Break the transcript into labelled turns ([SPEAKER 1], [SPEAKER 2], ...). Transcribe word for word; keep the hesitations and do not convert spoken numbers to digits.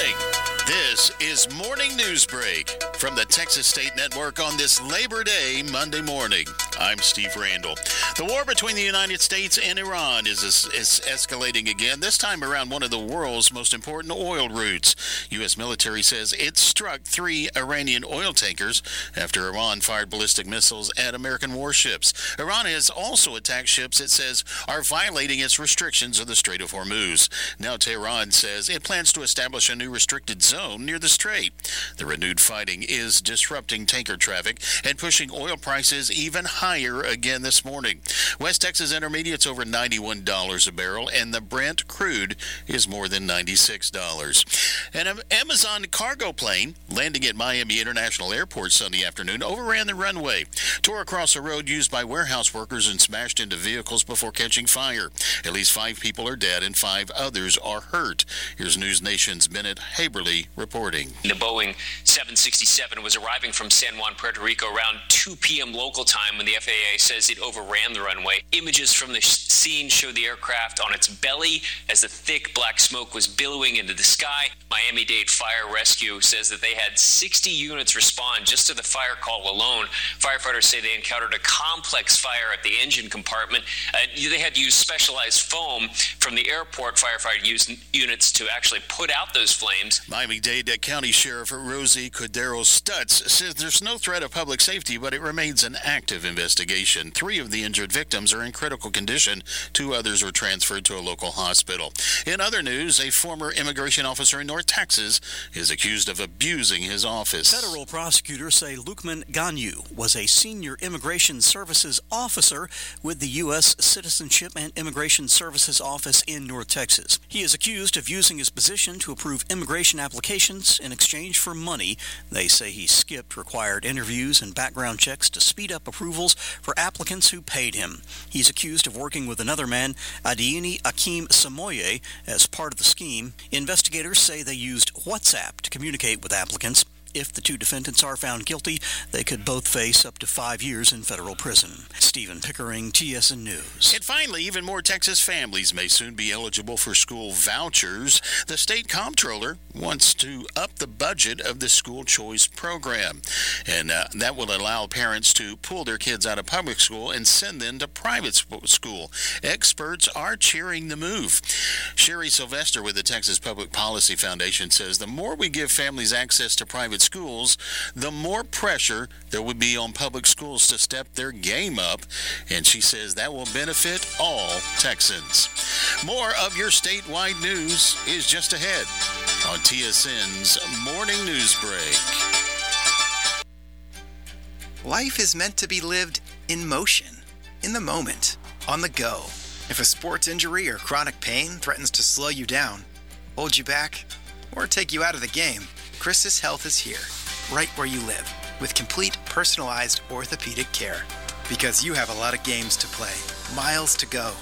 [SPEAKER 1] morning. This is Morning News Break from the Texas State Network on this Labor Day Monday morning. I'm Steve Randall. The war between the United States and Iran is, is, is escalating again, this time around one of the world's most important oil routes. U S military says it struck three Iranian oil tankers after Iran fired ballistic missiles at American warships. Iran has also attacked ships it says are violating its restrictions of the Strait of Hormuz. Now Tehran says it plans to establish a new restricted zone near the strait. The renewed fighting is disrupting tanker traffic and pushing oil prices even higher again this morning. West Texas Intermediate's over ninety-one dollars a barrel, and the Brent crude is more than ninety-six dollars. An Amazon cargo plane landing at Miami International Airport Sunday afternoon overran the runway, tore across a road used by warehouse workers, and smashed into vehicles before catching fire. At least five people are dead and five others are hurt. Here's News Nation's Bennett Haberly reporting.
[SPEAKER 2] The Boeing seven sixty-seven was arriving from San Juan, Puerto Rico around two p.m. local time when the F A A says it overran the runway. Images from the scene show the aircraft on its belly as the thick black smoke was billowing into the sky. Miami-Dade Fire Rescue says that they had sixty units respond just to the fire call alone. Firefighters say they encountered a complex fire at the engine compartment. Uh, they had to use specialized foam from the airport firefighter use units to actually put out those flames.
[SPEAKER 1] Miami-Dade County Sheriff Rosie Cordero Stutz says there's no threat of public safety, but it remains an active investigation. Three of the injured victims are in critical condition. Two others were transferred to a local hospital. In other news, a former immigration officer in North Texas is accused of abusing his office.
[SPEAKER 3] Federal prosecutors say Lukman Ganyu was a senior immigration services officer with the U S Citizenship and Immigration Services Office in North Texas. He is accused of using his position to approve immigration applications in exchange for money. They say he skipped required interviews and background checks to speed up approvals for applicants who paid him. He's accused of working with another man, Adeyini Akim Samoye, as part of the scheme. Investigators say they used WhatsApp to communicate with applicants. If the two defendants are found guilty, they could both face up to five years in federal prison. Stephen Pickering, T S N News.
[SPEAKER 1] And finally, even more Texas families may soon be eligible for school vouchers. The state comptroller wants to up the budget of the school choice program, and uh, that will allow parents to pull their kids out of public school and send them to private school. Experts are cheering the move. Sherry Sylvester with the Texas Public Policy Foundation says the more we give families access to private schools, the more pressure there would be on public schools to step their game up, and she says that will benefit all Texans. More of your statewide news is just ahead on T S N's Morning News Break.
[SPEAKER 4] Life is meant to be lived in motion, in the moment, on the go. If a sports injury or chronic pain threatens to slow you down, hold you back, or take you out of the game, Chris's Health is here, right where you live, with complete personalized orthopedic care. Because you have a lot of games to play, miles to go,